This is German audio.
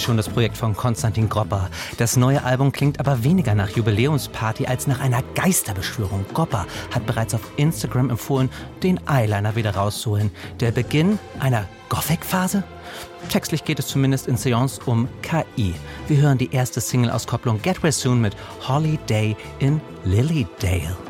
schon das Projekt von Konstantin Gropper. Das neue Album klingt aber weniger nach Jubiläumsparty als nach einer Geisterbeschwörung. Gropper hat bereits auf Instagram empfohlen, den Eyeliner wieder rauszuholen. Der Beginn einer Gothic-Phase? Textlich geht es zumindest in Seance um KI. Wir hören die erste Single-Auskopplung Get Well Soon mit Holly Day in Lilydale.